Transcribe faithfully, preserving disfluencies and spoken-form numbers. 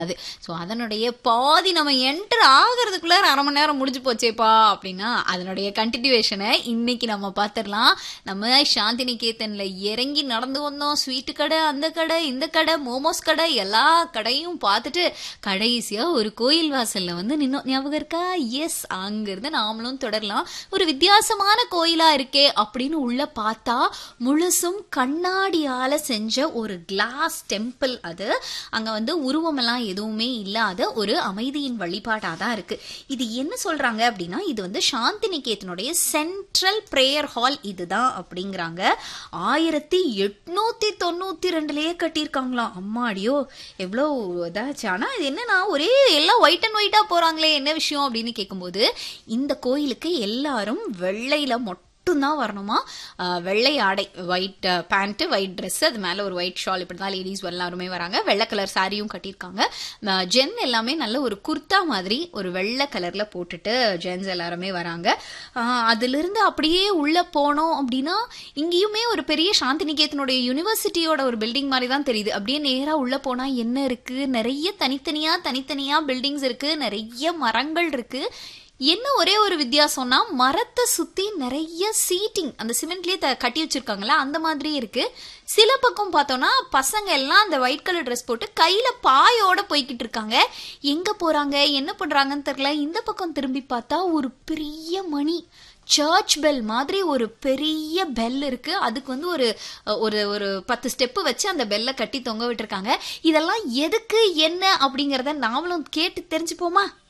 அது ஸோ அதனுடைய பாதி நம்ம என்டர் ஆகிறதுக்குள்ள அரை மணி நேரம் முடிஞ்சு போச்சேப்பா அப்படின்னா அதனுடைய கண்டினியூவேஷனை இன்னைக்கு நம்ம பார்த்துடலாம். நம்ம சாந்தி நிகேதன்ல இறங்கி நடந்து வந்தோம். ஸ்வீட்டு கடை, அந்த கடை, இந்த கடை, மோமோஸ் கடை, எல்லா கடையும் பார்த்துட்டு கடைசியா ஒரு கோயில் வாசல்ல வந்து நின்னோம். ஞாபகம் இருக்கா? எஸ், அங்கிருந்து நாமளும் தொடரலாம். ஒரு வித்தியாசமான கோயிலா இருக்கே அப்படின்னு உள்ள பார்த்தா முழுசும் கண்ணாடியால செஞ்ச ஒரு கிளாஸ் டெம்பிள். அது அங்க வந்து உருவமெல்லாம் எதுவுமே இல்லாத ஒரு அமைதியின் வழிபாடா தான் இருக்கு. இது என்ன சொல்றாங்க அப்படின்னா இது வந்து சாந்தி நிகேதனுடைய சென்ட்ரல் பிரேயர் ஹால் இதுதான் அப்படிங்கிறாங்க. ஆயிரத்தி எட்நூத்தி தொண்ணூத்தி ரெண்டுலயே கட்டியிருக்காங்களாம். அம்மாடியோ எவ்வளோ இதாச்சு. ஆனா இது என்னன்னா ஒரே எல்லாம் ஒயிட் அண்ட் ஒயிட்டா போறாங்களே, என்ன விஷயம் அப்படின்னு கேட்கும்போது இந்த கோயிலுக்கு எல்லாரும் வெள்ளையில மொட்டை தான் வரணுமா. வெள்ளை ஆடை, ஒயிட் பேண்ட், ஒயிட் ட்ரெஸ், அது மேல ஒரு ஒயிட் ஷால், இப்படிதான் லேடிஸ் எல்லாருமே வராங்க. வெள்ளை கலர் சாரியும் கட்டியிருக்காங்க. ஜென் எல்லாமே நல்ல ஒரு குர்த்தா மாதிரி ஒரு வெள்ளை கலர்ல போட்டுட்டு ஜென்ஸ் எல்லாருமே வராங்க. அதுல இருந்து அப்படியே உள்ள போனோம் அப்படின்னா இங்கேயுமே ஒரு பெரிய சாந்தி நிகேதனுடைய யூனிவர்சிட்டியோட ஒரு பில்டிங் மாதிரி தான் தெரியுது. அப்படியே நேரா உள்ள போனா என்ன இருக்கு, நிறைய தனித்தனியா தனித்தனியா பில்டிங்ஸ் இருக்கு, நிறைய மரங்கள் இருக்கு. என்ன ஒரே ஒரு வித்தியாசம்னா மரத்தை சுத்தி நிறைய சீட்டிங் அந்த சிமெண்ட்லயே கட்டி வச்சிருக்காங்களா அந்த மாதிரி இருக்கு. சில பக்கம் பார்த்தோம்னா பசங்க எல்லாம் அந்த ஒயிட் கலர் ட்ரெஸ் போட்டு கையில பாயோட போய்கிட்டு இருக்காங்க. எங்க போறாங்க என்ன பண்றாங்கன்னு தெரியல. இந்த பக்கம் திரும்பி பார்த்தா ஒரு பெரிய மணி, சர்ச் பெல் மாதிரி ஒரு பெரிய பெல் இருக்கு. அதுக்கு வந்து ஒரு ஒரு ஒரு பத்து ஸ்டெப்பு வச்சு அந்த பெல்லை கட்டி தொங்க விட்டுருக்காங்க. இதெல்லாம் எதுக்கு என்ன அப்படிங்கறத நாமளும் கேட்டு தெரிஞ்சுப்போமா?